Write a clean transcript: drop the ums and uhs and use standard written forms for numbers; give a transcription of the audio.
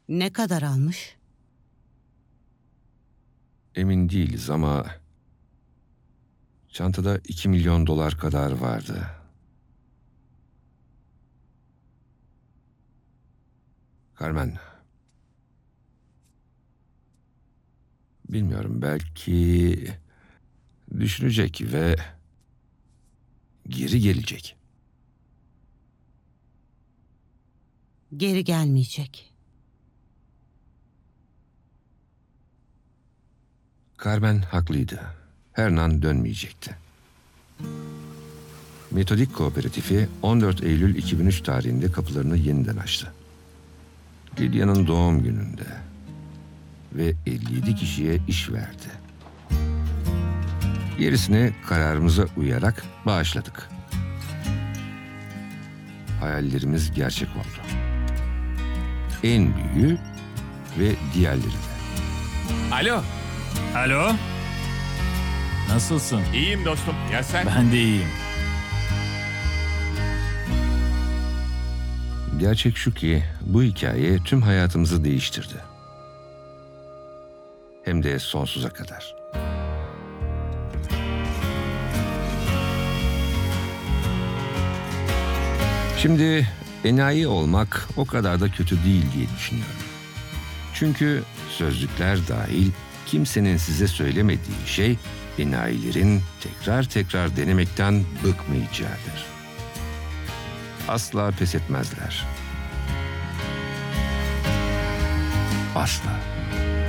Ne kadar almış? Emin değiliz ama çantada 2 milyon dolar kadar vardı. Carmen, bilmiyorum, belki düşünecek ve geri gelecek. Geri gelmeyecek. Carmen haklıydı. Hernan dönmeyecekti. Metodik Kooperatifi 14 Eylül 2003 tarihinde kapılarını yeniden açtı. Lilya'nın doğum gününde ve 57 kişiye iş verdi. Gerisini kararımıza uyarak bağışladık. Hayallerimiz gerçek oldu. En büyüğü ve diğerleri de. Alo. Alo? Nasılsın? İyiyim dostum. Ya sen? Ben de iyiyim. Gerçek şu ki bu hikaye tüm hayatımızı değiştirdi. Hem de sonsuza kadar. Şimdi enayi olmak o kadar da kötü değil diye düşünüyorum. Çünkü sözlükler dahil kimsenin size söylemediği şey enayilerin tekrar tekrar denemekten bıkmayacağıdır. Asla pes etmezler. Asla.